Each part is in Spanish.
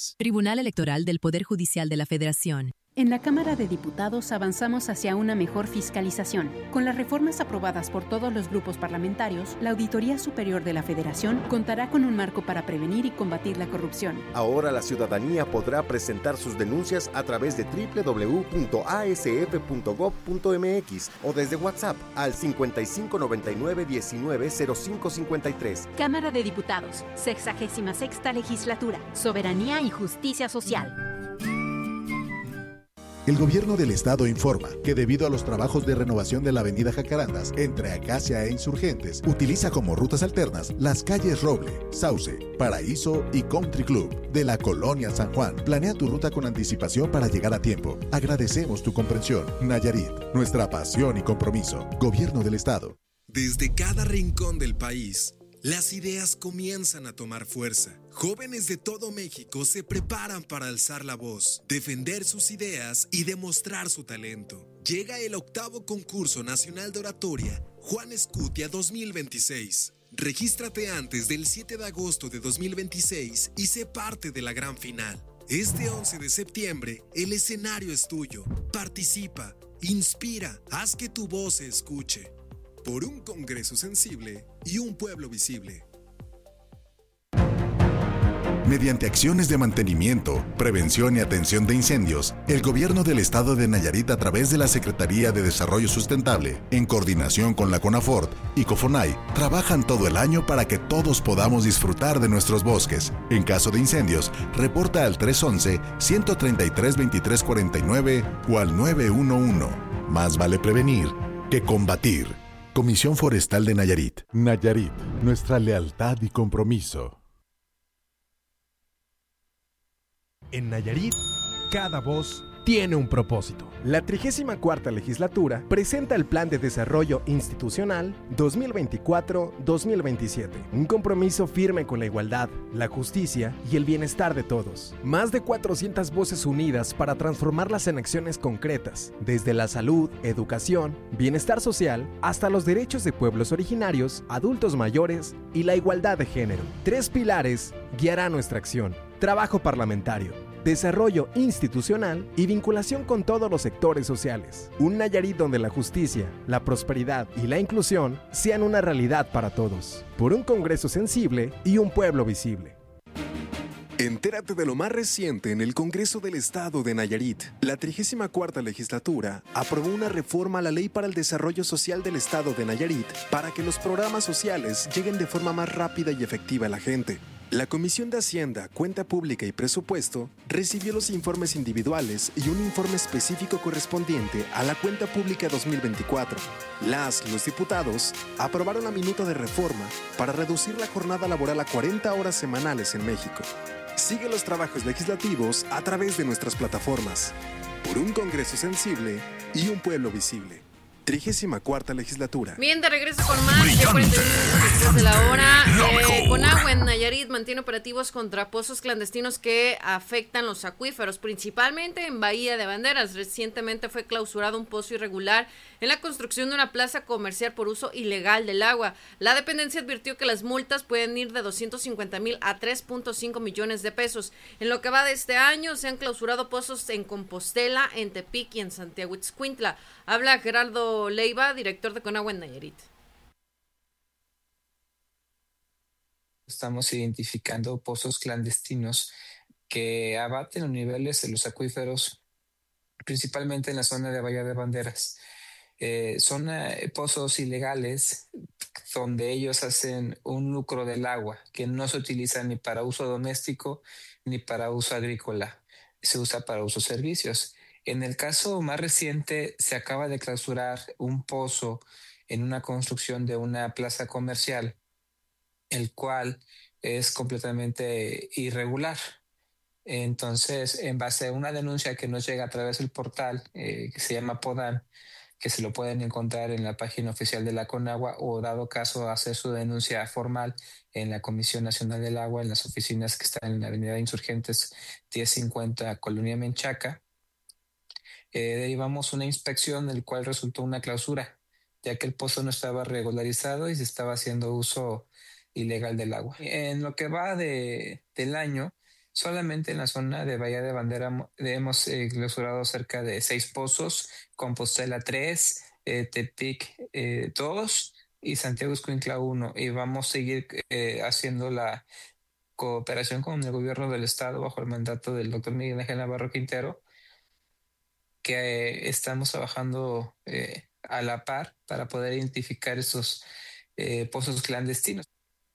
país. Tribunal Electoral del Poder Judicial de la Federación. En la Cámara de Diputados avanzamos hacia una mejor fiscalización. Con las reformas aprobadas por todos los grupos parlamentarios, la Auditoría Superior de la Federación contará con un marco para prevenir y combatir la corrupción. Ahora la ciudadanía podrá presentar sus denuncias a través de www.asf.gov.mx o desde WhatsApp al 5599190553. Cámara de Diputados, 66ª Legislatura, Soberanía y Justicia Social. El gobierno del estado informa que debido a los trabajos de renovación de la avenida Jacarandas entre Acacia e Insurgentes, utiliza como rutas alternas las calles Roble, Sauce, Paraíso y Country Club de la Colonia San Juan. Planea tu ruta con anticipación para llegar a tiempo. Agradecemos tu comprensión. Nayarit, nuestra pasión y compromiso. Gobierno del estado. Desde cada rincón del país, las ideas comienzan a tomar fuerza. Jóvenes de todo México se preparan para alzar la voz, defender sus ideas y demostrar su talento. Llega el 8º Concurso Nacional de Oratoria Juan Escutia 2026. Regístrate antes del 7 de agosto de 2026 y sé parte de la gran final. Este 11 de septiembre, el escenario es tuyo. Participa, inspira, haz que tu voz se escuche. Por un Congreso sensible y un pueblo visible. Mediante acciones de mantenimiento, prevención y atención de incendios, el gobierno del estado de Nayarit a través de la Secretaría de Desarrollo Sustentable, en coordinación con la CONAFORT y COFONAI, trabajan todo el año para que todos podamos disfrutar de nuestros bosques. En caso de incendios, reporta al 311-133-2349 o al 911. Más vale prevenir que combatir. Comisión Forestal de Nayarit. Nayarit, nuestra lealtad y compromiso. En Nayarit, cada voz tiene un propósito. La 34ª Legislatura presenta el Plan de Desarrollo Institucional 2024-2027. Un compromiso firme con la igualdad, la justicia y el bienestar de todos. Más de 400 voces unidas para transformarlas en acciones concretas, desde la salud, educación, bienestar social, hasta los derechos de pueblos originarios, adultos mayores y la igualdad de género. 3 pilares guiarán nuestra acción: trabajo parlamentario, desarrollo institucional y vinculación con todos los sectores sociales. Un Nayarit donde la justicia, la prosperidad y la inclusión sean una realidad para todos. Por un Congreso sensible y un pueblo visible. Entérate de lo más reciente en el Congreso del Estado de Nayarit. La 34ª Legislatura aprobó una reforma a la Ley para el Desarrollo Social del Estado de Nayarit para que los programas sociales lleguen de forma más rápida y efectiva a la gente. La Comisión de Hacienda, Cuenta Pública y Presupuesto recibió los informes individuales y un informe específico correspondiente a la Cuenta Pública 2024. Los diputados aprobaron la minuta de reforma para reducir la jornada laboral a 40 horas semanales en México. Sigue los trabajos legislativos a través de nuestras plataformas. Por un Congreso sensible y un pueblo visible. 34ª Legislatura. Bien, de regreso con más. Ya 41 minutos después de la hora. Conagua en Nayarit mantiene operativos contra pozos clandestinos que afectan los acuíferos, principalmente en Bahía de Banderas. Recientemente fue clausurado un pozo irregular en la construcción de una plaza comercial por uso ilegal del agua. La dependencia advirtió que las multas pueden ir de 250,000 a 3.5 millones de pesos. En lo que va de este año, se han clausurado pozos en Compostela, en Tepic y en Santiago Ixcuintla. Habla Gerardo Leiva, director de Conagua en Nayarit. Estamos identificando pozos clandestinos que abaten los niveles de los acuíferos, principalmente en la zona de Bahía de Banderas. Son pozos ilegales donde ellos hacen un lucro del agua que no se utiliza ni para uso doméstico ni para uso agrícola, se usa para usos servicios. En el caso más reciente se acaba de clausurar un pozo en una construcción de una plaza comercial, el cual es completamente irregular. Entonces, en base a una denuncia que nos llega a través del portal que se llama Podán, que se lo pueden encontrar en la página oficial de la Conagua, o dado caso hacer su denuncia formal en la Comisión Nacional del Agua, en las oficinas que están en la Avenida Insurgentes 1050, Colonia Menchaca, derivamos una inspección del cual resultó una clausura, ya que el pozo no estaba regularizado y se estaba haciendo uso ilegal del agua. En lo que va del año, Solamente en la zona de Bahía de Bandera hemos clausurado cerca de 6 pozos, Compostela 3, Tepic 2 y Santiago Escuintla 1. Y vamos a seguir haciendo la cooperación con el gobierno del estado bajo el mandato del doctor Miguel Ángel Navarro Quintero, que estamos trabajando a la par para poder identificar esos pozos clandestinos.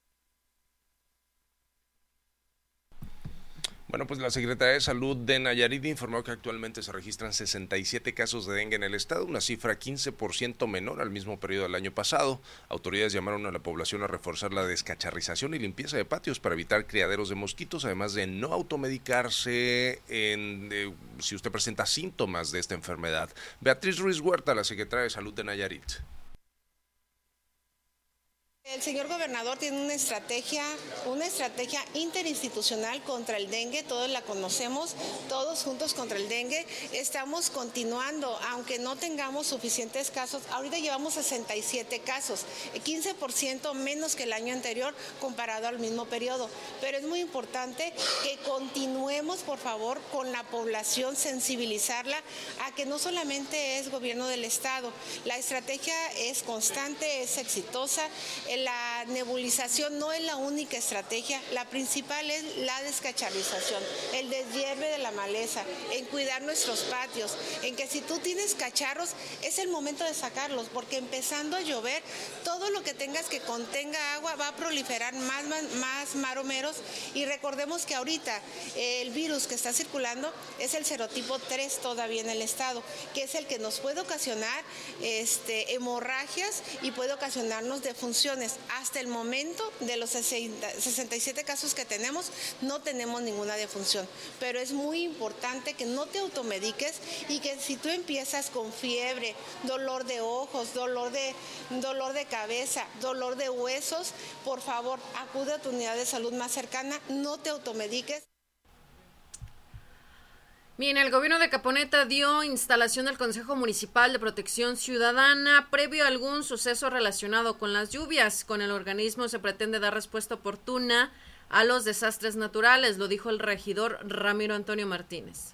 Bueno, pues la Secretaría de Salud de Nayarit informó que actualmente se registran 67 casos de dengue en el estado, una cifra 15% menor al mismo periodo del año pasado. Autoridades llamaron a la población a reforzar la descacharrización y limpieza de patios para evitar criaderos de mosquitos, además de no automedicarse si usted presenta síntomas de esta enfermedad. Beatriz Ruiz Huerta, la Secretaria de Salud de Nayarit. El señor gobernador tiene una estrategia interinstitucional contra el dengue, todos la conocemos, todos juntos contra el dengue. Estamos continuando, aunque no tengamos suficientes casos, ahorita llevamos 67 casos, 15% menos que el año anterior comparado al mismo periodo. Pero es muy importante que continuemos, por favor, con la población, sensibilizarla a que no solamente es gobierno del estado, la estrategia es constante, es exitosa. La nebulización no es la única estrategia, la principal es la descacharrización, el deshierve de la maleza, en cuidar nuestros patios, en que si tú tienes cacharros es el momento de sacarlos, porque empezando a llover, todo lo que tengas que contenga agua va a proliferar más maromeros, y recordemos que ahorita el virus que está circulando es el serotipo 3 todavía en el estado, que es el que nos puede ocasionar hemorragias y puede ocasionarnos defunciones. Hasta el momento de los 67 casos que tenemos, no tenemos ninguna defunción, pero es muy importante que no te automediques y que si tú empiezas con fiebre, dolor de ojos, dolor de cabeza, dolor de huesos, por favor, acude a tu unidad de salud más cercana, no te automediques. Bien, el gobierno de Caponeta dio instalación del Consejo Municipal de Protección Ciudadana previo a algún suceso relacionado con las lluvias. Con el organismo se pretende dar respuesta oportuna a los desastres naturales, lo dijo el regidor Ramiro Antonio Martínez.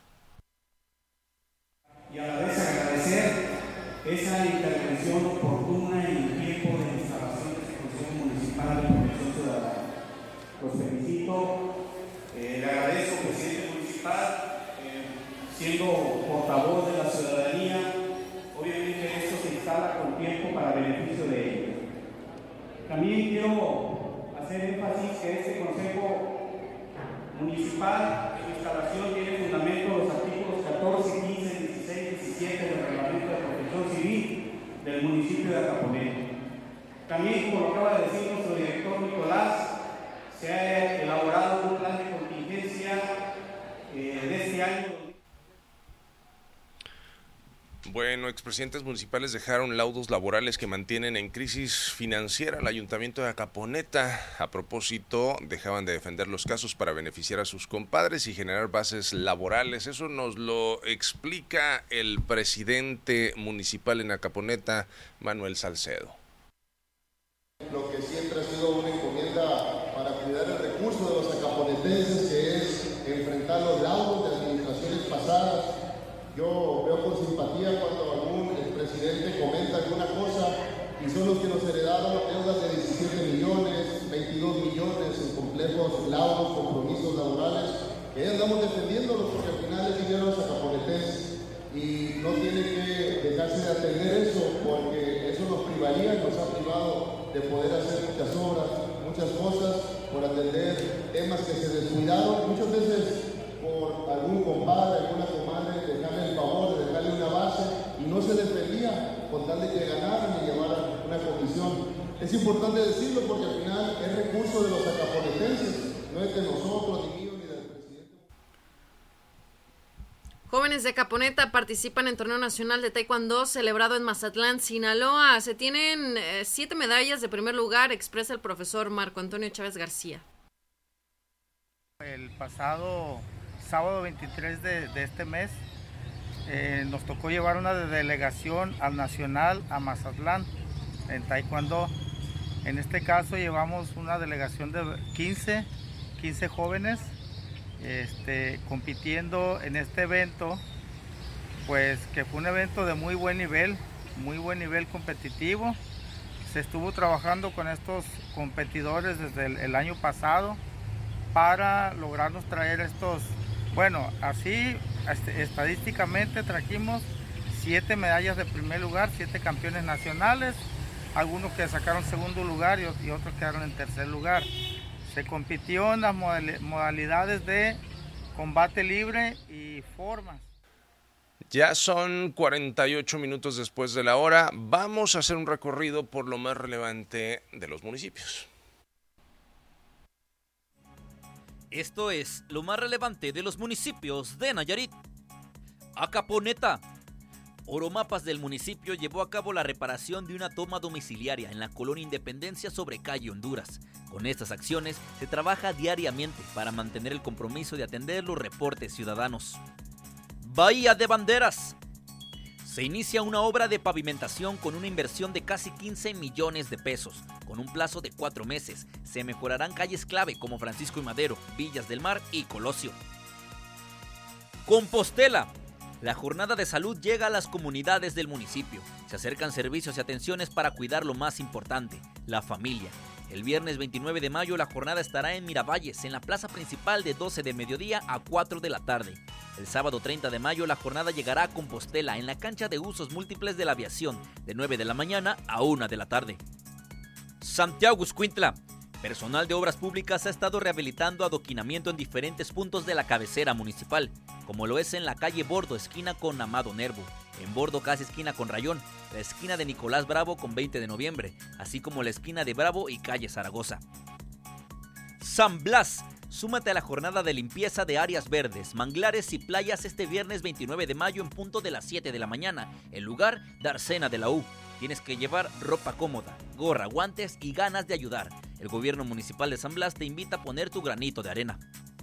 Y a la vez agradecer esa intervención oportuna y en tiempo de instalación del Consejo Municipal de Protección Ciudadana. Los felicito, le agradezco, presidente municipal, siendo portavoz de la ciudadanía. Obviamente esto se instala con tiempo para beneficio de ellos. También quiero hacer énfasis que este Consejo Municipal en instalación tiene fundamento los artículos 14, 15, 16, 17 del Reglamento de Protección Civil del municipio de Acaponeta. También, como lo acaba de decir nuestro director Nicolás, se ha elaborado un plan de contingencia de este año. Bueno, expresidentes municipales dejaron laudos laborales que mantienen en crisis financiera al Ayuntamiento de Acaponeta. A propósito, dejaban de defender los casos para beneficiar a sus compadres y generar bases laborales. Eso nos lo explica el presidente municipal en Acaponeta, Manuel Salcedo. Lo que siempre ha sido una encomienda para cuidar el recurso de los acaponetenses, que es enfrentar los laudos de administraciones pasadas. Yo veo con simpatía cuando algún expresidente comenta alguna cosa y son los que nos heredaron deudas de 17 millones, 22 millones en complejos laudos, compromisos laborales, que andamos defendiéndolos porque al final el dinero es acaponetense y no tiene que dejarse de atender eso, porque eso nos privaría, nos ha privado de poder hacer muchas obras, muchas cosas, por atender temas que se descuidaron, muchas veces por algún compadre, alguna comadre, dejarle el favor de dejarle una base y no se defendía con tal de que ganaran y llevaran una comisión. Es importante decirlo porque al final es recurso de los acaponetenses, no es de nosotros, ni mío, ni del presidente. Jóvenes de Caponeta participan en torneo nacional de taekwondo celebrado en Mazatlán, Sinaloa. Se tienen 7 medallas de primer lugar, expresa el profesor Marco Antonio Chávez García. El pasado sábado 23 de este mes nos tocó llevar una delegación al nacional a Mazatlán en taekwondo. En este caso llevamos una delegación de 15 jóvenes compitiendo en este evento, pues que fue un evento de muy buen nivel competitivo. Se estuvo trabajando con estos competidores desde el año pasado para lograrnos traer estos, así estadísticamente trajimos 7 medallas de primer lugar, 7 campeones nacionales, algunos que sacaron segundo lugar y otros quedaron en tercer lugar. Se compitió en las modalidades de combate libre y formas. Ya son 48 minutos después de la hora. Vamos a hacer un recorrido por lo más relevante de los municipios. Esto es lo más relevante de los municipios de Nayarit. Acaponeta. Oromapas del municipio llevó a cabo la reparación de una toma domiciliaria en la colonia Independencia sobre calle Honduras. Con estas acciones se trabaja diariamente para mantener el compromiso de atender los reportes ciudadanos. Bahía de Banderas. Se inicia una obra de pavimentación con una inversión de casi 15 millones de pesos. Con un plazo de 4 meses, se mejorarán calles clave como Francisco y Madero, Villas del Mar y Colosio. Compostela. La jornada de salud llega a las comunidades del municipio. Se acercan servicios y atenciones para cuidar lo más importante, la familia. El viernes 29 de mayo la jornada estará en Miravalles, en la plaza principal de 12 de mediodía a 4 de la tarde. El sábado 30 de mayo la jornada llegará a Compostela, en la cancha de usos múltiples de la aviación, de 9 de la mañana a 1 de la tarde. Santiago Ixcuintla. Personal de Obras Públicas ha estado rehabilitando adoquinamiento en diferentes puntos de la cabecera municipal, como lo es en la calle Bordo, esquina con Amado Nervo, en Bordo casi esquina con Rayón, la esquina de Nicolás Bravo con 20 de noviembre, así como la esquina de Bravo y calle Zaragoza. San Blas. Súmate a la jornada de limpieza de áreas verdes, manglares y playas este viernes 29 de mayo en punto de las 7 de la mañana, en lugar de Arsena de la U. Tienes que llevar ropa cómoda, gorra, guantes y ganas de ayudar. El gobierno municipal de San Blas te invita a poner tu granito de arena.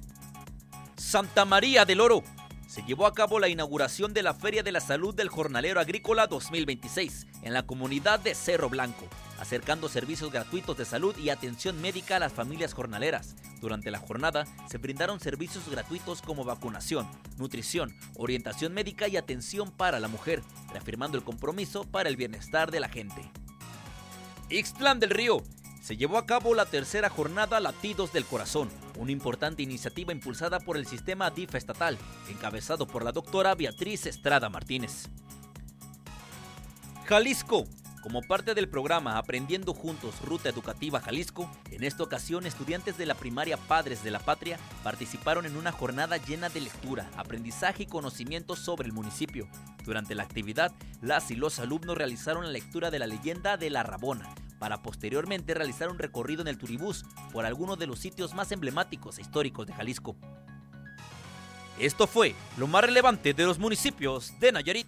Santa María del Oro. Se llevó a cabo la inauguración de la Feria de la Salud del Jornalero Agrícola 2026 en la comunidad de Cerro Blanco, acercando servicios gratuitos de salud y atención médica a las familias jornaleras. Durante la jornada se brindaron servicios gratuitos como vacunación, nutrición, orientación médica y atención para la mujer, reafirmando el compromiso para el bienestar de la gente. Ixtlán del Río. Se llevó a cabo la tercera jornada Latidos del Corazón, una importante iniciativa impulsada por el sistema DIF estatal, encabezado por la doctora Beatriz Estrada Martínez. Jalisco. Como parte del programa Aprendiendo Juntos Ruta Educativa Jalisco, en esta ocasión estudiantes de la primaria Padres de la Patria participaron en una jornada llena de lectura, aprendizaje y conocimientos sobre el municipio. Durante la actividad, las y los alumnos realizaron la lectura de la leyenda de La Rabona, para posteriormente realizar un recorrido en el turibús por algunos de los sitios más emblemáticos e históricos de Jalisco. Esto fue lo más relevante de los municipios de Nayarit.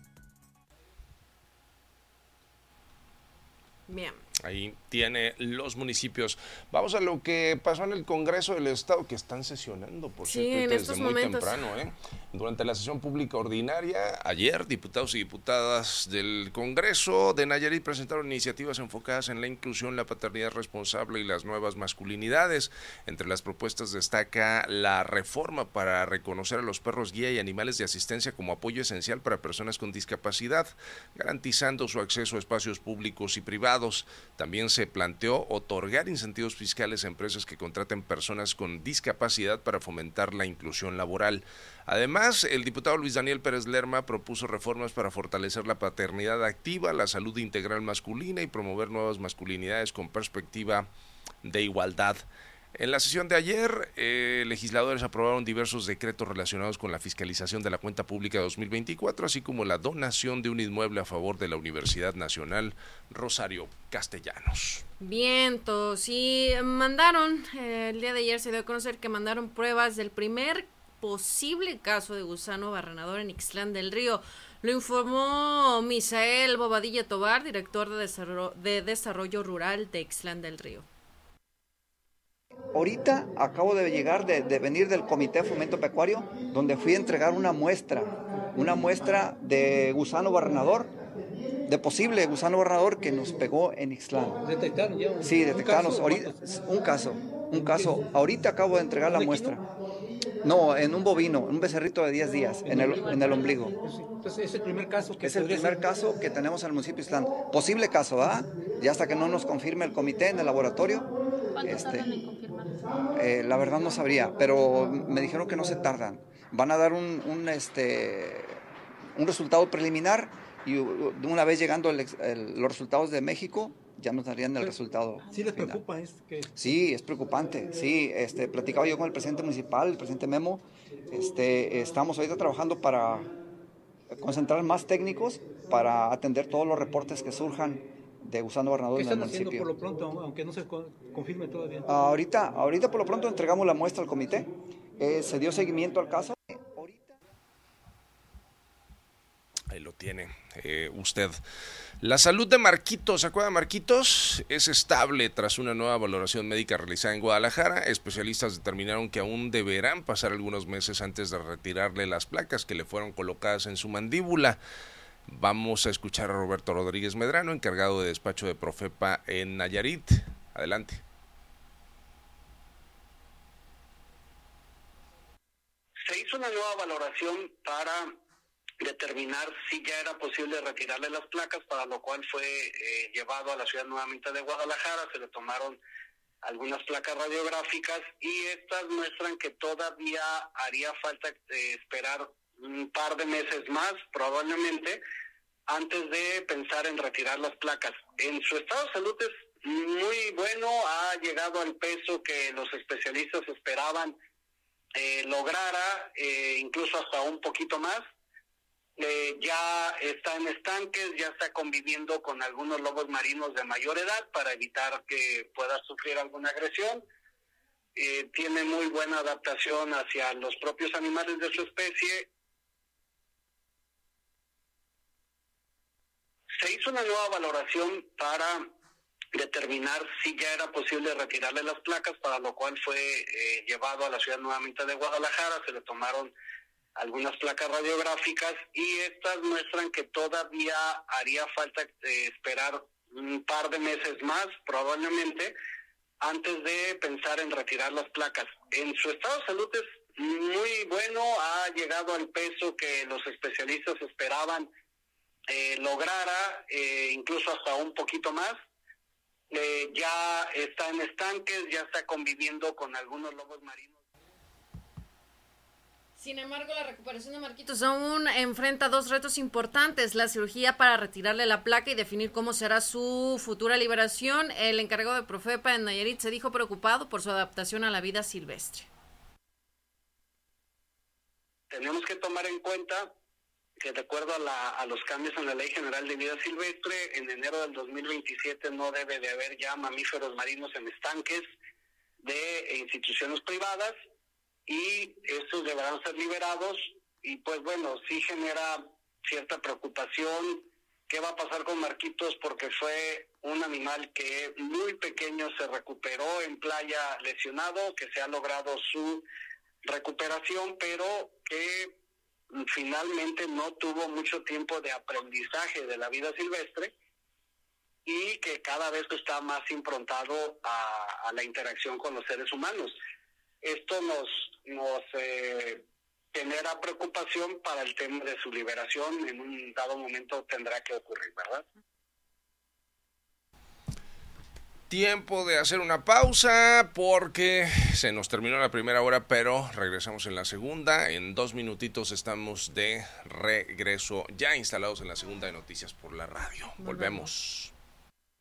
Bien. Ahí tiene los municipios. Vamos a lo que pasó en el Congreso del Estado, que están sesionando, por cierto, desde muy temprano. Durante la sesión pública ordinaria, ayer, diputados y diputadas del Congreso de Nayarit presentaron iniciativas enfocadas en la inclusión, la paternidad responsable y las nuevas masculinidades. Entre las propuestas destaca la reforma para reconocer a los perros guía y animales de asistencia como apoyo esencial para personas con discapacidad, garantizando su acceso a espacios públicos y privados. También se planteó otorgar incentivos fiscales a empresas que contraten personas con discapacidad para fomentar la inclusión laboral. Además, el diputado Luis Daniel Pérez Lerma propuso reformas para fortalecer la paternidad activa, la salud integral masculina y promover nuevas masculinidades con perspectiva de igualdad. En la sesión de ayer, legisladores aprobaron diversos decretos relacionados con la fiscalización de la cuenta pública 2024, así como la donación de un inmueble a favor de la Universidad Nacional Rosario Castellanos. Vientos, y mandaron, el día de ayer se dio a conocer que mandaron pruebas del primer posible caso de gusano barrenador en Ixtlán del Río. Lo informó Misael Bobadilla Tobar, director de Desarrollo Rural de Ixtlán del Río. Ahorita acabo de llegar, de venir del Comité de Fomento Pecuario, donde fui a entregar una muestra de gusano barrenador, de posible gusano barrenador que nos pegó en Ixtlán. ¿Detectaron ya? Sí, detectaron un caso. Ahorita acabo de entregar la muestra. No, en un bovino, un becerrito de 10 días, en el ombligo. Entonces, es el primer caso que... Es el primer caso que tenemos en el municipio de Ixtlán. Posible caso, ¿verdad? Y hasta que no nos confirme el comité en el laboratorio. ¿Cuánto tardan en confirmar? La verdad no sabría, pero me dijeron que no se tardan. Van a dar un resultado preliminar y una vez llegando los resultados de México, ya nos darían el resultado. ¿Sí les preocupa esto? Sí, es preocupante. Sí, platicaba yo con el presidente municipal, el presidente Memo. Estamos ahorita trabajando para concentrar más técnicos para atender todos los reportes que surjan de Gusano Barrenador en el municipio. ¿Qué están haciendo por lo pronto, aunque no se confirme todavía? Ahorita por lo pronto entregamos la muestra al comité. Se dio seguimiento al caso. Ahí lo tiene usted. La salud de Marquitos, ¿se acuerda de Marquitos? Es estable tras una nueva valoración médica realizada en Guadalajara. Especialistas determinaron que aún deberán pasar algunos meses antes de retirarle las placas que le fueron colocadas en su mandíbula. Vamos a escuchar a Roberto Rodríguez Medrano, encargado de despacho de Profepa en Nayarit. Adelante. Se hizo una nueva valoración para determinar si ya era posible retirarle las placas, para lo cual fue llevado a la ciudad nuevamente de Guadalajara. Se le tomaron algunas placas radiográficas y estas muestran que todavía haría falta esperar un par de meses más, probablemente, antes de pensar en retirar las placas. En su estado de salud es muy bueno, ha llegado al peso que los especialistas esperaban lograra, incluso hasta un poquito más. Ya está en estanques, ya está conviviendo con algunos lobos marinos de mayor edad para evitar que pueda sufrir alguna agresión. Tiene muy buena adaptación hacia los propios animales de su especie. Se hizo una nueva valoración para determinar si ya era posible retirarle las placas, para lo cual fue llevado a la ciudad nuevamente de Guadalajara. Se le tomaron algunas placas radiográficas y estas muestran que todavía haría falta esperar un par de meses más, probablemente, antes de pensar en retirar las placas. En su estado de salud es muy bueno, ha llegado al peso que los especialistas esperaban lograra, incluso hasta un poquito más. Ya está en estanques, ya está conviviendo con algunos lobos marinos. Sin embargo, la recuperación de Marquitos aún enfrenta dos retos importantes: la cirugía para retirarle la placa y definir cómo será su futura liberación. El encargado de Profepa en Nayarit se dijo preocupado por su adaptación a la vida silvestre. Tenemos que tomar en cuenta que, de acuerdo a los cambios en la Ley General de Vida Silvestre, en enero del 2027 no debe de haber ya mamíferos marinos en estanques de instituciones privadas, y estos deberán ser liberados. Y pues bueno, sí genera cierta preocupación qué va a pasar con Marquitos, porque fue un animal que muy pequeño se recuperó en playa lesionado, que se ha logrado su recuperación, pero que finalmente no tuvo mucho tiempo de aprendizaje de la vida silvestre y que cada vez está más improntado a la interacción con los seres humanos. Esto nos genera preocupación para el tema de su liberación. En un dado momento tendrá que ocurrir, ¿verdad? Tiempo de hacer una pausa porque se nos terminó la primera hora, pero regresamos en la segunda. En 2 minutitos estamos de regreso, ya instalados en la segunda de Noticias por la Radio. Volvemos.